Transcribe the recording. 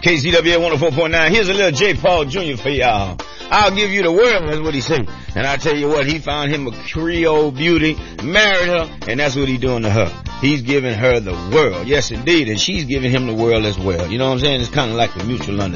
KCWA 104.9. Here's a little J. Paul Jr. for y'all. I'll give you the world, that's what he said. And I tell you what, he found him a Creole beauty, married her, and that's what he's doing to her. He's giving her the world. Yes, indeed. And she's giving him the world as well. You know what I'm saying? It's kind of like the mutual understanding.